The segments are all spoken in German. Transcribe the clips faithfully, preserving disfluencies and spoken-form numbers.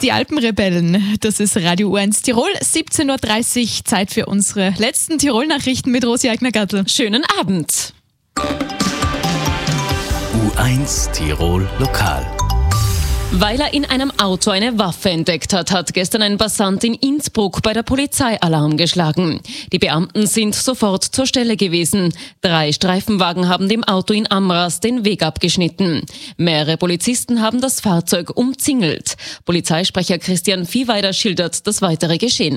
Die Alpenrebellen, das ist Radio U eins Tirol, siebzehn Uhr dreißig, Zeit für unsere letzten Tirol-Nachrichten mit Rosi Eigner-Gattel. Schönen Abend. U eins Tirol Lokal. Weil er in einem Auto eine Waffe entdeckt hat, hat gestern ein Passant in Innsbruck bei der Polizei Alarm geschlagen. Die Beamten sind sofort zur Stelle gewesen. Drei Streifenwagen haben dem Auto in Amras den Weg abgeschnitten. Mehrere Polizisten haben das Fahrzeug umzingelt. Polizeisprecher Christian Viehweider schildert das weitere Geschehen.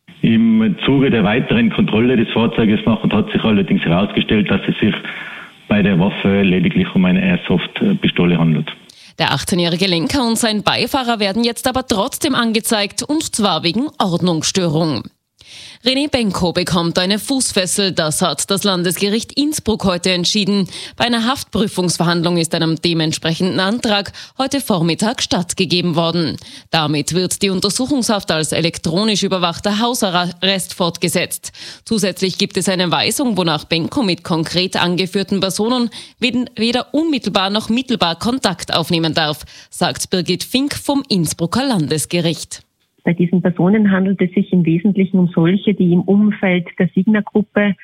Im Zuge der weiteren Kontrolle des Fahrzeuges nachher hat sich allerdings herausgestellt, dass es sich bei der Waffe lediglich um eine Airsoft-Pistole handelt. Der achtzehnjährige Lenker und sein Beifahrer werden jetzt aber trotzdem angezeigt, und zwar wegen Ordnungsstörung. René Benko bekommt eine Fußfessel, das hat das Landesgericht Innsbruck heute entschieden. Bei einer Haftprüfungsverhandlung ist einem dementsprechenden Antrag heute Vormittag stattgegeben worden. Damit wird die Untersuchungshaft als elektronisch überwachter Hausarrest fortgesetzt. Zusätzlich gibt es eine Weisung, wonach Benko mit konkret angeführten Personen weder unmittelbar noch mittelbar Kontakt aufnehmen darf, sagt Birgit Fink vom Innsbrucker Landesgericht. Bei diesen Personen handelt es sich im Wesentlichen um solche, die im Umfeld der Signa-Gruppe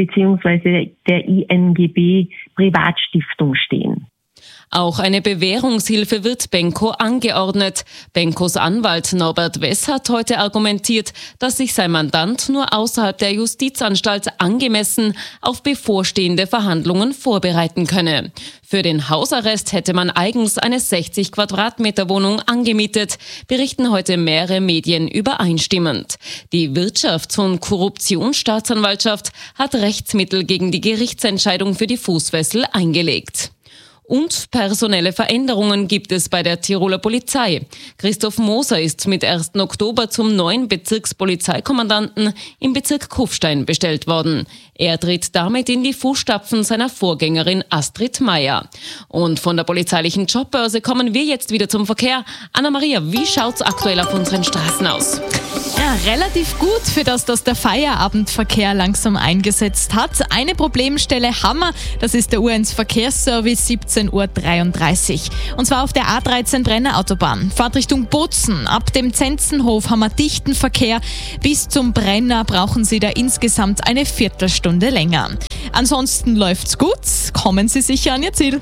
bzw. der I N G B Privatstiftung stehen. Auch eine Bewährungshilfe wird Benko angeordnet. Benkos Anwalt Norbert Wess hat heute argumentiert, dass sich sein Mandant nur außerhalb der Justizanstalt angemessen auf bevorstehende Verhandlungen vorbereiten könne. Für den Hausarrest hätte man eigens eine sechzig Quadratmeter Wohnung angemietet, berichten heute mehrere Medien übereinstimmend. Die Wirtschafts- und Korruptionsstaatsanwaltschaft hat Rechtsmittel gegen die Gerichtsentscheidung für die Fußfessel eingelegt. Und personelle Veränderungen gibt es bei der Tiroler Polizei. Christoph Moser ist mit ersten Oktober zum neuen Bezirkspolizeikommandanten im Bezirk Kufstein bestellt worden. Er tritt damit in die Fußstapfen seiner Vorgängerin Astrid Meyer. Und von der polizeilichen Jobbörse kommen wir jetzt wieder zum Verkehr. Anna-Maria, wie schaut's aktuell auf unseren Straßen aus? Ja, relativ gut, für das, dass der Feierabendverkehr langsam eingesetzt hat. Eine Problemstelle haben wir, das ist der U eins Verkehrsservice siebzehn Uhr dreiunddreißig. Und zwar auf der A dreizehn Brenner Autobahn. Fahrt Richtung Bozen. Ab dem Zenzenhof haben wir dichten Verkehr. Bis zum Brenner brauchen Sie da insgesamt eine Viertelstunde länger. Ansonsten läuft's gut. Kommen Sie sicher an Ihr Ziel.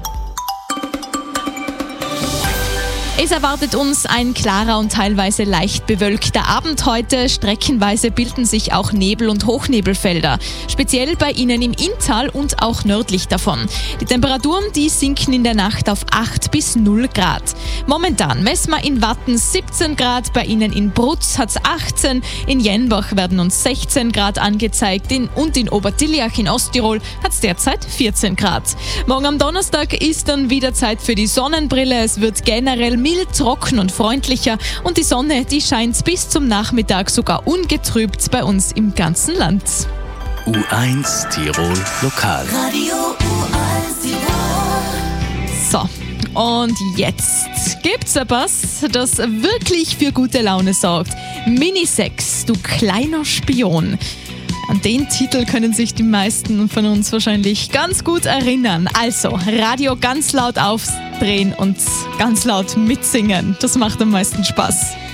Es erwartet uns ein klarer und teilweise leicht bewölkter Abend heute. Streckenweise bilden sich auch Nebel- und Hochnebelfelder. Speziell bei Ihnen im Inntal und auch nördlich davon. Die Temperaturen, die sinken in der Nacht auf acht bis null Grad. Momentan messen wir in Watten siebzehn Grad, bei Ihnen in Brutz hat es achtzehn, in Jenbach werden uns sechzehn Grad angezeigt in, und in Obertiljach in Osttirol hat es derzeit vierzehn Grad. Morgen am Donnerstag ist dann wieder Zeit für die Sonnenbrille. Es wird generell mild, trocken und freundlicher und die Sonne, die scheint bis zum Nachmittag sogar ungetrübt bei uns im ganzen Land. U eins Tirol Lokal. Radio U eins Tirol. So, und jetzt gibt's etwas, das wirklich für gute Laune sorgt. Minisex, du kleiner Spion. An den Titel können sich die meisten von uns wahrscheinlich ganz gut erinnern. Also, Radio ganz laut aufdrehen und ganz laut mitsingen. Das macht am meisten Spaß.